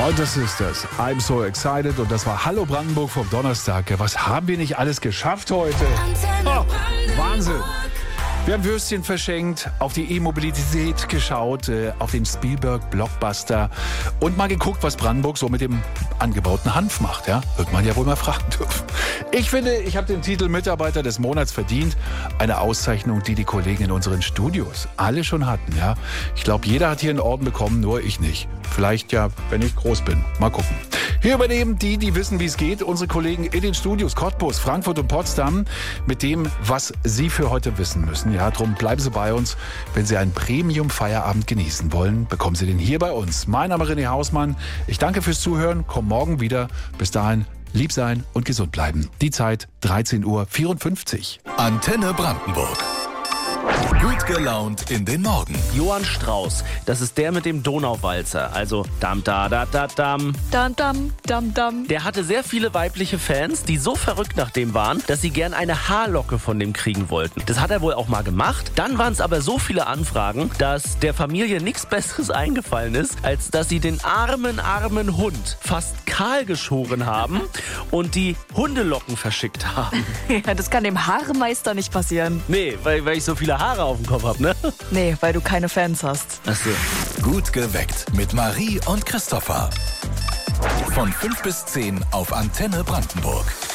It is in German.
Und das ist das. I'm so excited. Und das war Hallo Brandenburg vom Donnerstag. Was haben wir nicht alles geschafft heute? Oh, Wahnsinn. Wir haben Würstchen verschenkt, auf die E-Mobilität geschaut, auf den Spielberg-Blockbuster und mal geguckt, was Brandenburg so mit dem angebauten Hanf macht. Ja? Wird man ja wohl mal fragen dürfen. Ich finde, ich habe den Titel Mitarbeiter des Monats verdient. Eine Auszeichnung, die Kollegen in unseren Studios alle schon hatten. Ja? Ich glaube, jeder hat hier einen Orden bekommen, nur ich nicht. Vielleicht ja, wenn ich groß bin. Mal gucken. Hier übernehmen die wissen, wie es geht, unsere Kollegen in den Studios Cottbus, Frankfurt und Potsdam mit dem, was sie für heute wissen müssen. Ja, drum bleiben Sie bei uns. Wenn Sie einen Premium-Feierabend genießen wollen, bekommen Sie den hier bei uns. Mein Name ist René Hausmann. Ich danke fürs Zuhören. Komm morgen wieder. Bis dahin, lieb sein und gesund bleiben. Die Zeit 13:54 Uhr. Antenne Brandenburg. Gut gelaunt in den Morgen. Johann Strauß, das ist der mit dem Donauwalzer, also dam da da da dam. Dam dam dam dam. Der hatte sehr viele weibliche Fans, die so verrückt nach dem waren, dass sie gern eine Haarlocke von dem kriegen wollten. Das hat er wohl auch mal gemacht. Dann waren es aber so viele Anfragen, dass der Familie nichts Besseres eingefallen ist, als dass sie den armen Hund fast kahl geschoren haben und die Hundelocken verschickt haben. Ja, das kann dem Haarmeister nicht passieren. Nee, weil ich so viele Haare auf dem Kopf habe, ne? Nee, weil du keine Fans hast. Ach so. Gut geweckt mit Marie und Christopher. Von 5 bis 10 auf Antenne Brandenburg.